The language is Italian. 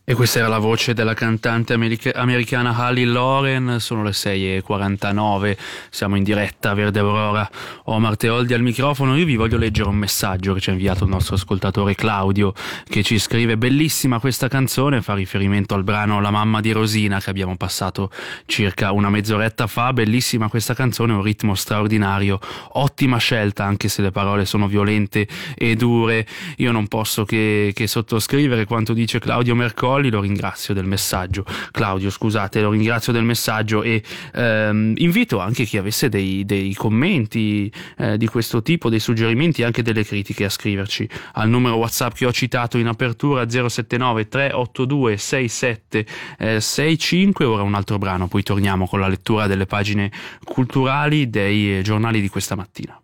E questa era la voce della cantante americana Hallie Loren. Sono le 6:49, siamo in diretta a Verde Aurora. Omar Teoldi al microfono. Io vi voglio leggere un messaggio che ci ha inviato il nostro ascoltatore Claudio, che ci scrive: bellissima questa canzone, fa riferimento al brano La mamma di Rosina che abbiamo passato circa una mezz'oretta fa. Bellissima questa canzone, un ritmo straordinario, ottima scelta anche se le parole sono violente e dure. Io non posso che sottoscrivere quanto dice Claudio Mercoli. Lo ringrazio del messaggio, Claudio, scusate, lo ringrazio del messaggio e invito anche chi avesse dei commenti di questo tipo, dei suggerimenti, anche delle critiche, a scriverci al numero WhatsApp che ho citato in apertura, 079 382 6765. Ora un altro brano, poi torniamo con la lettura delle pagine culturali dei giornali di questa mattina.